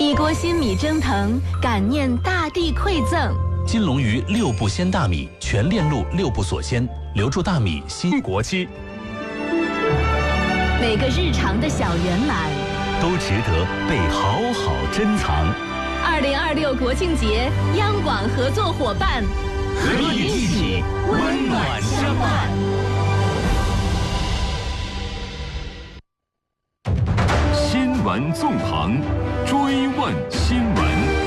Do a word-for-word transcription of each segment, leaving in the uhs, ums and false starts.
一锅新米蒸腾，感念大地馈赠。 金龙鱼六步鲜大米，全链路六步锁鲜，留住大米新国期。 每个日常的小圆满， 都值得被好好珍藏。 二零二六国庆节，央广合作伙伴， 和你一起温暖相伴。新闻纵横，追问新闻。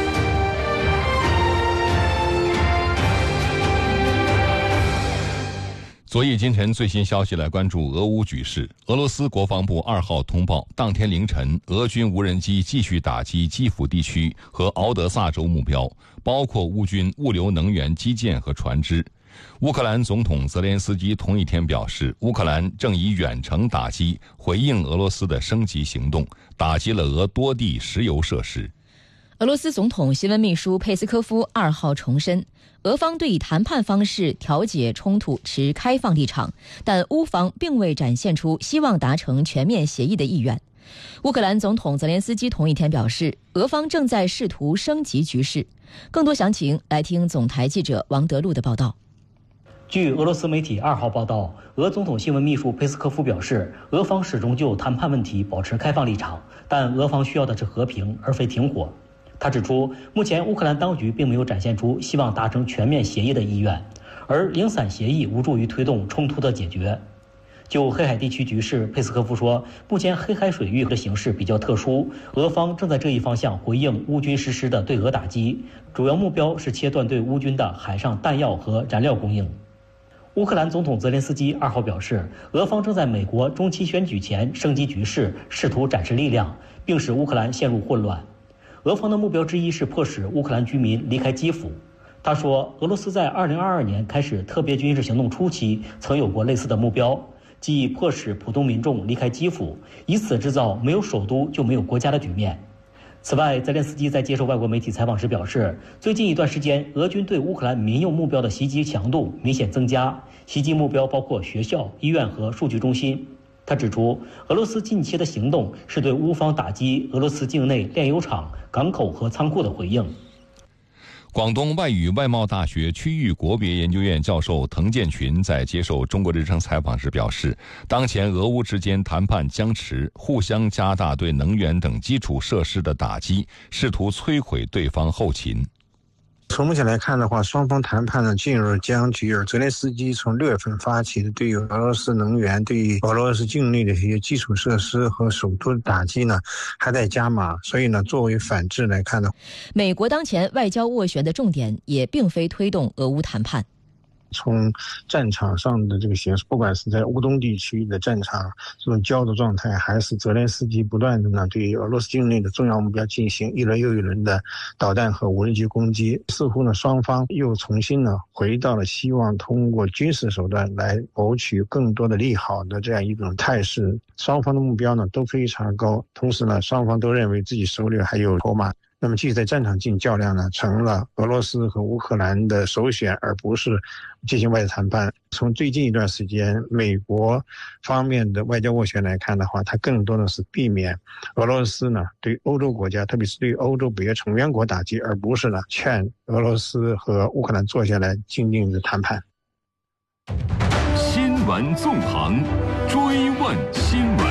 昨夜今晨最新消息来关注俄乌局势。俄罗斯国防部二号通报，当天凌晨，俄军无人机继续打击基辅地区和敖德萨州目标，包括乌军物流能源基建和船只。乌克兰总统泽连斯基同一天表示，乌克兰正以远程打击回应俄罗斯的升级行动，打击了俄多地石油设施。 俄罗斯总统新闻秘书佩斯科夫二号重申，俄方对以谈判方式调解冲突持开放立场，但乌方并未展现出希望达成全面协议的意愿。乌克兰总统泽连斯基同一天表示，俄方正在试图升级局势。更多详情来听总台记者王德禄的报道。 据俄罗斯媒体二号报道，俄总统新闻秘书佩斯科夫表示，俄方始终就谈判问题保持开放立场，但俄方需要的是和平，而非停火。他指出，目前乌克兰当局并没有展现出希望达成全面协议的意愿，而零散协议无助于推动冲突的解决。就黑海地区局势，佩斯科夫说，目前黑海水域的形势比较特殊，俄方正在这一方向回应乌军实施的对俄打击，主要目标是切断对乌军的海上弹药和燃料供应。乌克兰总统泽连斯基二号表示，俄方正在美国中期选举前升级局势，试图展示力量，并使乌克兰陷入混乱。俄方的目标之一是迫使乌克兰居民离开基辅。他说，俄罗斯在二零二二年开始特别军事行动初期曾有过类似的目标，即迫使普通民众离开基辅，以此制造没有首都就没有国家的局面。此外，泽连斯基在接受外国媒体采访时表示，最近一段时间，俄军对乌克兰民用目标的袭击强度明显增加，袭击目标包括学校、医院和数据中心。他指出，俄罗斯近期的行动是对乌方打击俄罗斯境内炼油厂、港口和仓库的回应。 广东外语外贸大学区域国别研究院教授滕建群在接受中国之声采访时表示，当前俄乌之间谈判僵持，互相加大对能源等基础设施的打击，试图摧毁对方后勤。 从目前来看的话，双方谈判呢进入僵局，而泽连斯基从六月份发起的对于俄罗斯能源、对于俄罗斯境内的一些基础设施和首都的打击呢还在加码，所以呢作为反制来看呢， 美国当前外交斡旋的重点也并非推动俄乌谈判。 从战场上的这个形势，不管是在乌东地区的战场这种焦的状态，还是泽连斯基不断的呢对俄罗斯境内的重要目标进行一轮又一轮的导弹和无人机攻击，似乎呢双方又重新呢回到了希望通过军事手段来谋取更多的利好的这样一种态势。双方的目标呢都非常高，同时呢双方都认为自己手里还有筹码。那么继续在战场进行较量呢，成了俄罗斯和乌克兰的首选，而不是进行外交谈判。从最近一段时间美国方面的外交斡旋来看的话，它更多的是避免俄罗斯呢对欧洲国家，特别是对欧洲北约成员国打击，而不是呢劝俄罗斯和乌克兰坐下来静静的谈判。 新闻纵横，追问新闻。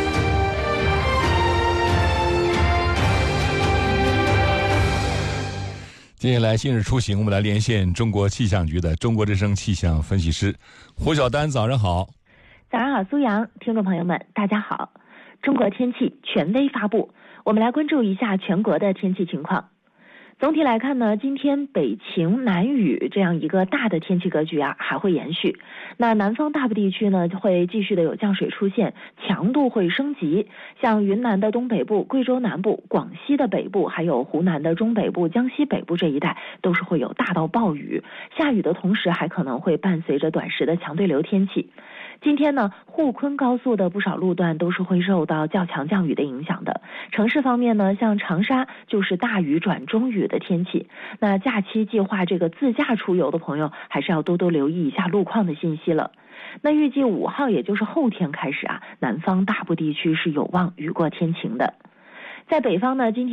接下来，今日出行，我们来连线中国气象局的中国之声气象分析师胡晓丹。早上好。 早上好，苏阳，听众朋友们，大家好。中国天气权威发布，我们来关注一下全国的天气情况。总体来看呢，今天北晴南雨这样一个大的天气格局啊还会延续。那南方大部地区呢会继续的有降水出现，强度会升级，像云南的东北部、贵州南部、广西的北部，还有湖南的中北部、江西北部这一带都是会有大到暴雨，下雨的同时还可能会伴随着短时的强对流天气。今天呢，沪昆高速的不少路段都是会受到较强降雨的影响的。城市方面呢，像长沙就是大雨转中雨的天气。那假期计划这个自驾出游的朋友，还是要多多留意一下路况的信息了。那预计五号，也就是后天开始啊，南方大部地区是有望雨过天晴的。在北方呢，今天